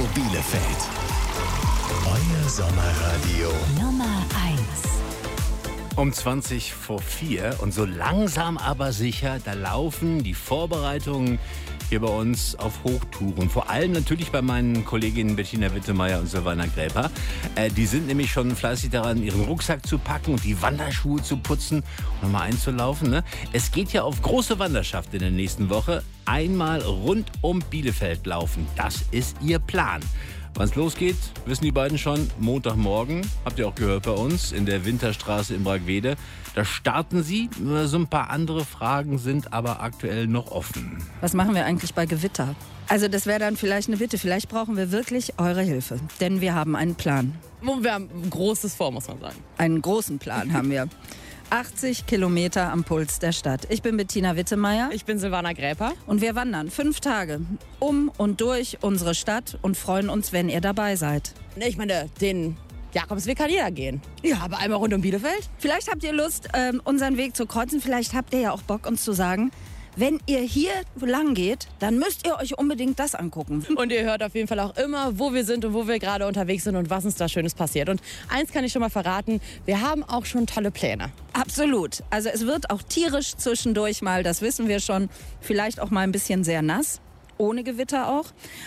Bielefeld. Euer Sommerradio Nummer 1. Um 4:20 und so langsam aber sicher, da laufen die Vorbereitungen hier bei uns auf Hochtouren. Vor allem natürlich bei meinen Kolleginnen Bettina Wittemeyer und Silvana Gräper. Die sind nämlich schon fleißig daran, ihren Rucksack zu packen und die Wanderschuhe zu putzen und nochmal einzulaufen. Ne? Es geht ja auf große Wanderschaft in der nächsten Woche. Einmal rund um Bielefeld laufen. Das ist ihr Plan. Wann es losgeht, wissen die beiden schon. Montagmorgen, habt ihr auch gehört bei uns, in der Winterstraße in Bragwede. Da starten sie. So ein paar andere Fragen sind aber aktuell noch offen. Was machen wir eigentlich bei Gewitter? Also das wäre dann vielleicht eine Bitte. Vielleicht brauchen wir wirklich eure Hilfe. Denn wir haben einen Plan. Wir haben Großes vor, muss man sagen. Einen großen Plan haben wir. 80 Kilometer am Puls der Stadt. Ich bin Bettina Wittemeyer. Ich bin Silvana Gräper. Und wir wandern 5 Tage um und durch unsere Stadt und freuen uns, wenn ihr dabei seid. Ich meine, den Jakobsweg kann jeder gehen. Ja, aber einmal rund um Bielefeld. Vielleicht habt ihr Lust, unseren Weg zu kreuzen. Vielleicht habt ihr ja auch Bock, uns zu sagen, wenn ihr hier lang geht, dann müsst ihr euch unbedingt das angucken. Und ihr hört auf jeden Fall auch immer, wo wir sind und wo wir gerade unterwegs sind und was uns da Schönes passiert. Und eins kann ich schon mal verraten, wir haben auch schon tolle Pläne. Absolut. Also es wird auch tierisch zwischendurch mal, das wissen wir schon, vielleicht auch mal ein bisschen sehr nass, ohne Gewitter auch.